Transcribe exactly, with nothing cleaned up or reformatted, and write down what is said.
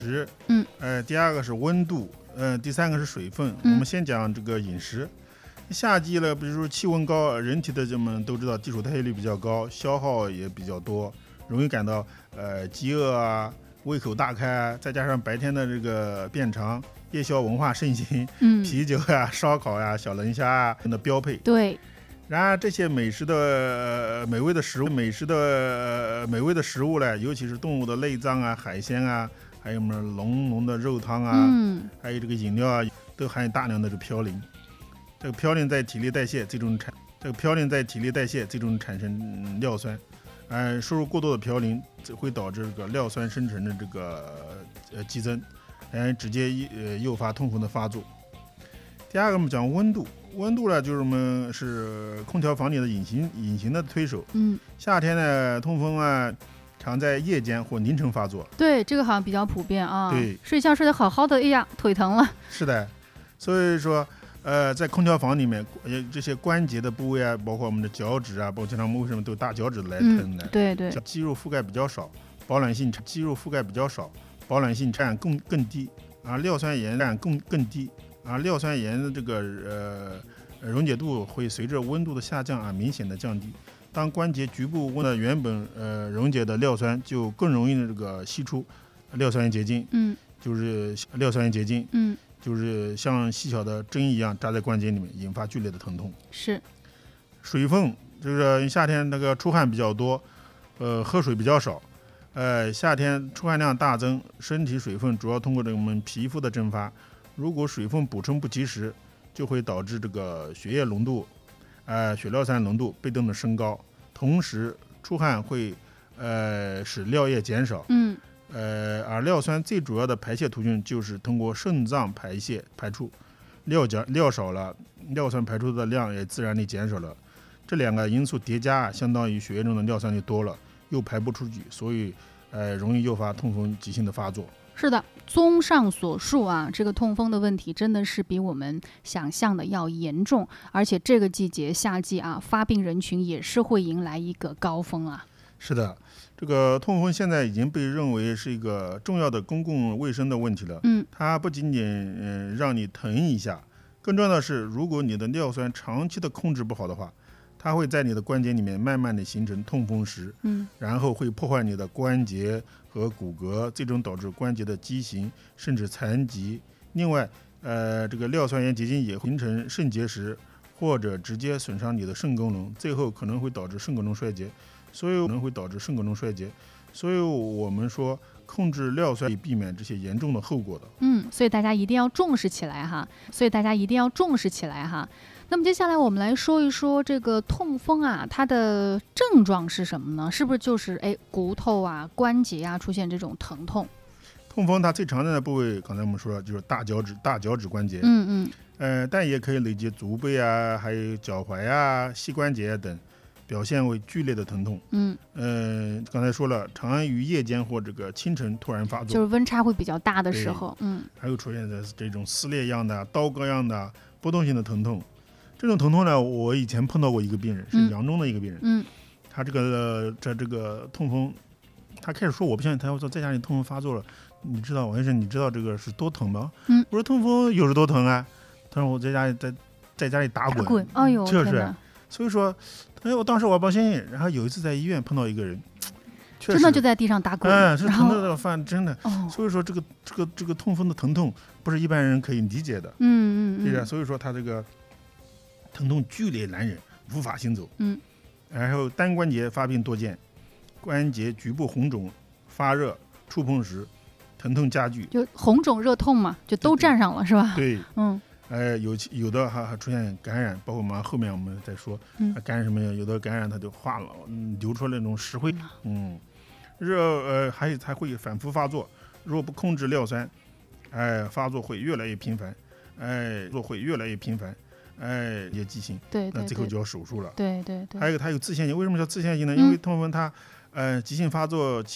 食， 嗯， 呃，第二个是温度，呃，第三个是水分。 嗯、 我们先讲这个饮食。夏季呢，比如说气温高，人体的这么都知道基础代谢率比较高，消耗也比较多，容易感到呃饥饿啊，胃口大开啊，再加上白天的这个变长，夜宵文化盛行， 嗯， 啤酒呀、烧烤呀、小龙虾啊的标配。 对。 然而这些美食的、呃、美味的食物，美食的、呃、美味的食物呢，尤其是动物的内脏啊、海鲜啊，还有什么浓浓的肉汤啊， 嗯， 还有这个饮料啊，都含有大量的这个嘌呤。这个嘌呤在体内代谢，最终产这个嘌呤在体内代谢，最终产生尿酸。呃，摄入过多的嘌呤会导致这个尿酸生成的这个呃激增，呃，直接呃诱发痛风的发作。第二个我们讲温度，温度呢就是我们是空调房里的隐形隐形的推手。 嗯， 夏天呢痛风啊常在夜间或凌晨发作。 对，这个好像比较普遍啊。 对， 睡觉睡得好好的，哎呀，腿疼了。 是的，所以说。呃，在空调房里面，这些关节的部位啊，包括我们的脚趾啊，包括经常我们为什么都有大脚趾来疼呢？ 嗯、对对， 肌肉覆盖比较少，保暖性肌肉覆盖比较少，保暖性占更更低，啊，尿酸盐占更更低，啊，尿酸盐的这个呃溶解度会随着温度的下降啊明显的降低。当关节局部温的原本呃溶解的尿酸就更容易这个析出尿酸盐结晶， 嗯， 就是尿酸盐结晶， 嗯。 就是像细小的针一样扎在关节里面，引发剧烈的疼痛。 是， 水分就是夏天那个出汗比较多，呃，喝水比较少，呃，夏天出汗量大增，身体水分主要通过这个我们皮肤的蒸发，如果水分补充不及时，就会导致这个血液浓度，呃，血尿酸浓度被动的升高，同时出汗会呃使尿液减少。 嗯。 呃，而尿酸最主要的排泄途径就是通过肾脏排泄排出，尿减尿少了，尿酸排出的量也自然地减少了。这两个因素叠加，相当于血液中的尿酸就多了，又排不出去，所以呃容易诱发痛风急性的发作。 是的，综上所述啊，这个痛风的问题真的是比我们想象的要严重，而且这个季节夏季啊，发病人群也是会迎来一个高峰啊。 是的，这个痛风现在已经被认为是一个重要的公共卫生的问题了。 嗯， 它不仅仅嗯让你疼一下，更重要的是，如果你的尿酸长期的控制不好的话，它会在你的关节里面慢慢的形成痛风石， 嗯， 然后会破坏你的关节和骨骼，最终导致关节的畸形甚至残疾。另外，呃，这个尿酸盐结晶也会形成肾结石，或者直接损伤你的肾功能，最后可能会导致肾功能衰竭。所以可能会导致肾功能衰竭，所以我们说控制尿酸可以避免这些严重的后果的。 嗯，所以大家一定要重视起来哈，所以大家一定要重视起来哈。那么接下来我们来说一说这个痛风啊，它的症状是什么呢？是不是就是哎骨头啊、关节啊出现这种疼痛？ 痛风它最常见的部位，刚才我们说了，就是大脚趾、大脚趾关节。 嗯嗯。 呃，但也可以累积足背啊，还有脚踝啊、膝关节等。表现为剧烈的疼痛， 嗯， 呃，刚才说了，常于夜间或这个清晨突然发作， 就是温差会比较大的时候，嗯， 还有出现的这种撕裂样的、刀割样的波动性的疼痛。这种疼痛呢，我以前碰到过一个病人，是扬州的一个病人， 嗯， 他这个这这个痛风，他开始说我不相信，他说在家里痛风发作了，你知道王医生，你知道这个是多疼吗？ 嗯， 我说痛风有时多疼啊，他说我在家里在在家里打滚， 打滚，哎呦， 这是，所以说。哎，我当时我不相信，然后有一次在医院碰到一个人， 真的就在地上打滚， 哎，是疼的犯真的、 哦。 所以说这个这个这个痛风的疼痛不是一般人可以理解的， 嗯嗯嗯， 对，所以说他这个疼痛剧烈难忍，无法行走， 嗯， 然后单关节发病多见，关节局部红肿、发热，触碰时疼痛加剧， 就红肿热痛嘛，就都占上了是吧？ 对， 嗯。 呃，有有的还还出现感染，包括我们后面我们再说， 嗯， 感染什么？有的感染它就化了，嗯，流出来那种石灰，嗯，热呃还有它会反复发作，若不控制尿酸，哎，发作会越来越频繁，哎，作会越来越频繁，哎，也畸形， 对对对， 那最后就要手术了， 对对对。 还有它有自限性，为什么叫自限性呢？ 嗯、 因为痛风它，呃，急性发作